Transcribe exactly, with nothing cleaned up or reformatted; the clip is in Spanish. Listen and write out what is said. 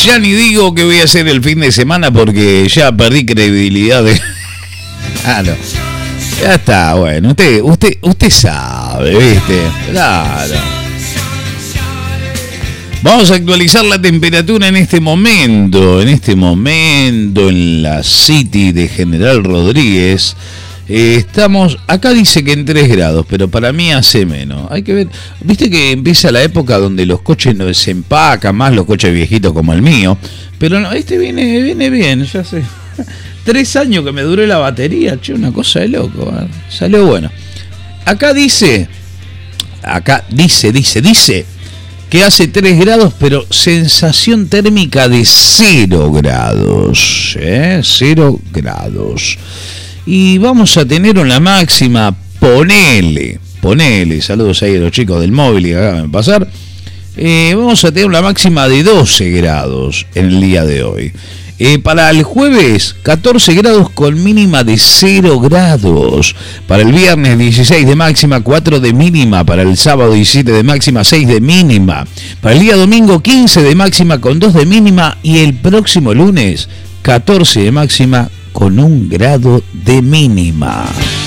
Ya ni digo que voy a hacer el fin de semana porque ya perdí credibilidad de... Ah, no. Ya está, bueno, usted, usted, usted sabe, ¿viste? Claro. Vamos a actualizar la temperatura en este momento, en este momento en la City de General Rodríguez. Eh, estamos, acá dice que en tres grados, pero para mí hace menos. Hay que ver, viste que empieza la época donde los coches no se empacan más, los coches viejitos como el mío. Pero no, este viene, viene bien, ya sé. Tres años que me duró la batería, che, una cosa de loco. ¿eh? Salió bueno. Acá dice, acá dice, dice, dice que hace tres grados, pero sensación térmica de cero grados. ¿eh? cero grados. Y vamos a tener una máxima, ponele, ponele, saludos ahí a los chicos del móvil y acaban de pasar. Eh, vamos a tener una máxima de doce grados en el día de hoy. Eh, para el jueves, catorce grados con mínima de cero grados. Para el viernes, dieciséis de máxima, cuatro de mínima. Para el sábado, diecisiete de máxima, seis de mínima. Para el día domingo, quince de máxima con dos de mínima. Y el próximo lunes, catorce de máxima con un grado de mínima.